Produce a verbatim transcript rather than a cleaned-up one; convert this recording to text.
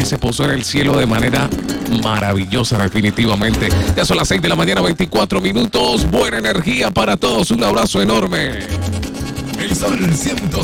se posó en el cielo de manera maravillosa, definitivamente. Ya son las seis de la mañana, veinticuatro minutos. Buena energía para todos. Un abrazo enorme. El Sol ciento